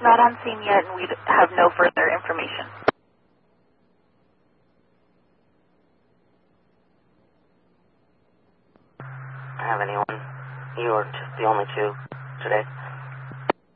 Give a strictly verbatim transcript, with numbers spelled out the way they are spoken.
not on scene yet, and we have no further information. Have anyone? You are just the only two today?